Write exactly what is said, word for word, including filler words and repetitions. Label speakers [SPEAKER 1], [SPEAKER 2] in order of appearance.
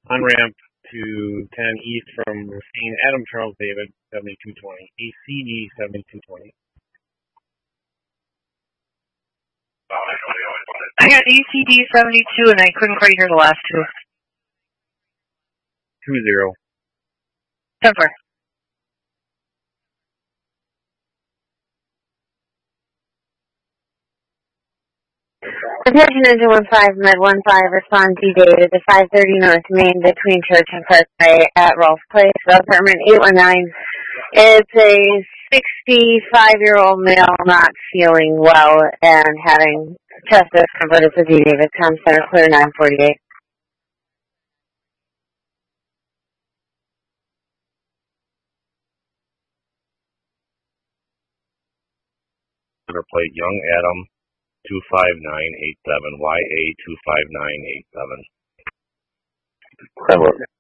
[SPEAKER 1] On ramp to ten east from Racine, Adam Charles David, seventy-two twenty. A C D, seventy-two twenty.
[SPEAKER 2] I got A C D seventy-two, and I couldn't quite hear the last two.
[SPEAKER 1] Two zero.
[SPEAKER 2] Temper.
[SPEAKER 3] Attention engine one five, med one five, respond to David to five thirty North Main between Church and Parkway at Rolfe Place, apartment eight one nine. It's a sixty-five-year-old male not feeling well and having chest discomfort. It's a D. David, Com Center, clear nine forty-eight.
[SPEAKER 1] Center plate Young Adam, two five nine eight seven, Y A two five nine eight seven.